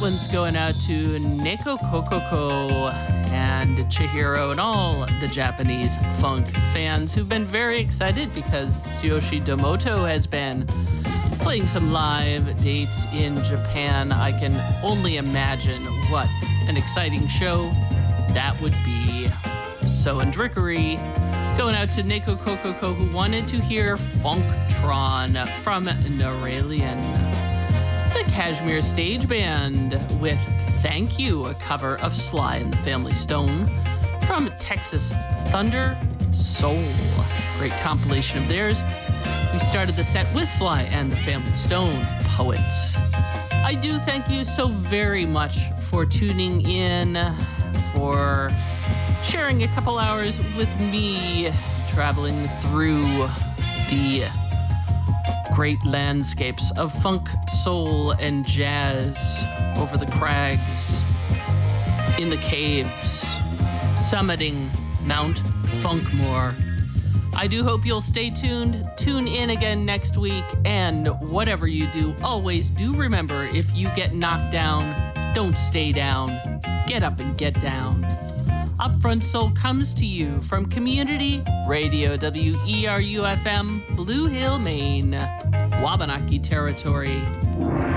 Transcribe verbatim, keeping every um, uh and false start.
one's going out to Neko Kokoko and Chihiro and all the Japanese funk fans who've been very excited because Tsuyoshi Domoto has been playing some live dates in Japan. I can only imagine what an exciting show that would be. So, and Rickery going out to Neko Kokoko who wanted to hear Funktron from Noralian. The Kashmir Stage Band with Thank You, a cover of Sly and the Family Stone from Texas Thunder Soul. Great compilation of theirs. We started the set with Sly and the Family Stone, Poet. I do thank you so very much for tuning in, for sharing a couple hours with me, traveling through the great landscapes of funk, soul, and jazz over the crags, in the caves, summiting Mount Funkmore. I do hope you'll stay tuned, tune in again next week, and whatever you do, always do remember, if you get knocked down, don't stay down. Get up and get down. Upfront Soul comes to you from Community Radio, W E R U F M, Blue Hill, Maine, Wabanaki Territory.